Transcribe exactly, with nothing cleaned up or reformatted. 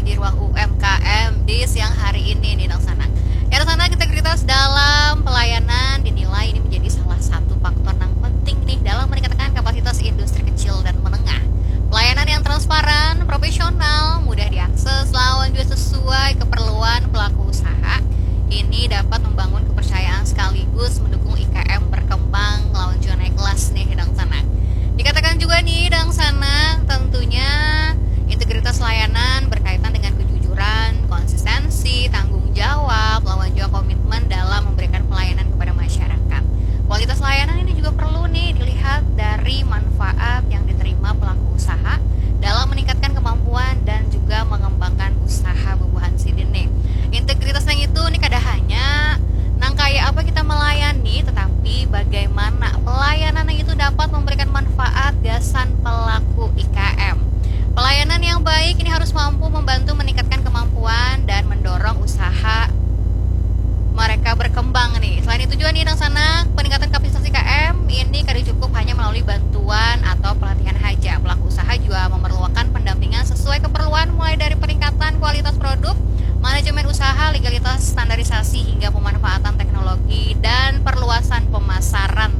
di ruang U M K M di siang hari ini nih Dang Sana. Ya Dang Sana, integritas dalam pelayanan dinilai ini menjadi salah satu faktor yang penting nih dalam meningkatkan kapasitas industri kecil dan menengah. Pelayanan yang transparan, profesional, mudah diakses, lawan juga sesuai keperluan pelaku usaha. Ini dapat membangun kepercayaan sekaligus mendukung I K M berkembang, lawan juga naik kelas nih Dang Sana. Dikatakan juga nih Dang Sana, tentunya integritas layanan berkaitan dengan kejujuran, konsistensi, tanggung jawab, lawan juga komitmen dalam memberikan pelayanan kepada masyarakat. Kualitas layanan ini juga perlu nih dilihat dari manfaat yang diterima pelaku usaha dalam meningkatkan kemampuan dan juga mengembangkan usaha bubuhan sidin nih. Integritas yang itu nih kada hanya nang kayak apa kita melayani, tetapi bagaimana pelayanan yang itu dapat memberikan manfaat gasan pelaku I K M. Pelayanan yang baik ini harus mampu membantu meningkatkan kemampuan dan mendorong usaha mereka berkembang nih. Selain itu juga nih Dang Sana, peningkatan kapasitas I K M ini kada cukup hanya melalui bantuan atau pelatihan saja. Pelaku usaha juga memerlukan pendampingan sesuai keperluan, mulai dari peningkatan kualitas produk, manajemen usaha, legalitas, standarisasi, hingga pemanfaatan teknologi dan perluasan pemasaran